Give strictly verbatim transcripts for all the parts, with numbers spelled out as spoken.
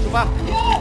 出发。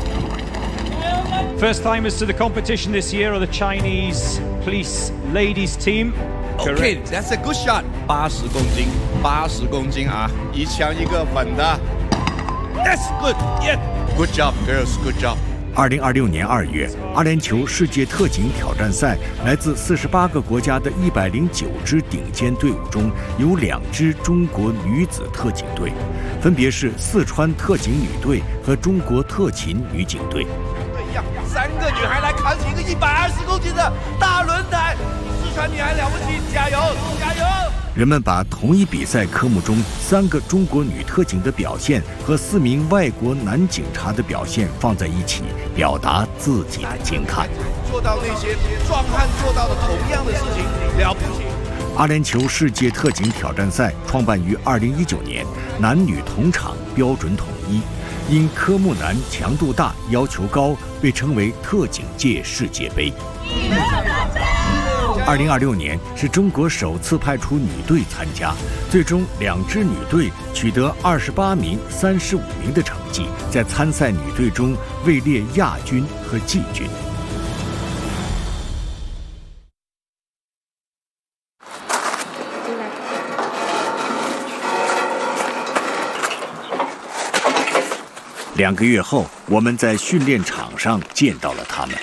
First timers to the competition this year are the Chinese police ladies team. Okay, that's a good shot. 八十公斤，八十公斤啊，一枪一个稳的。That's good, yeah. Good job, girls. Good job. 二零二六年二月，阿联酋世界特警挑战赛，来自四十八个国家的一百零九支顶尖队伍中，有两支中国女子特警队，分别是四川特警女队和中国特勤女警队。 一样，三个女孩来扛起一个一百二十公斤的大轮胎，四川女孩了不起，加油，加油！ 人们把同一比赛科目中三个中国女特警的表现和四名外国男警察的表现放在一起，表达自己的惊叹。 做到那些壮汉做到的同样的事情，了不起。 阿联酋世界特警挑战赛创办于二零一九年，男女同场，标准统一。因科目难、强度大、要求高，被称为特警界世界杯。 二零二六年是中国首次派出女队参加，最终两支女队取得二十八名、三十五名的成绩，在参赛女队中位列亚军和季军。两个月后，我们在训练场上见到了他们。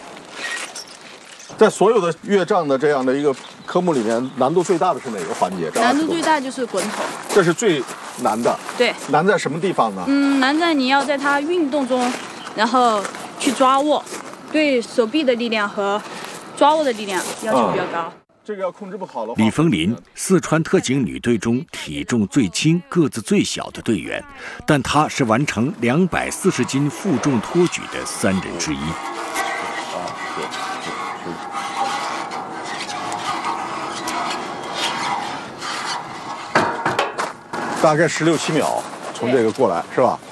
在所有的越障的这样的一个科目里面，难度最大的是哪个环节？ 难度最大就是滚筒， 这是最难的。 对， 难在什么地方呢？ 嗯，难在你要在它运动中，然后去抓握，对手臂的力量和抓握的力量要求比较高。嗯、 这个要控制不好的话。 李枫林，四川特警女队中体重最轻、个子最小的队员，但她是完成两百四十斤负重托举的三人之一。 大概十六七秒，从这个过来是吧？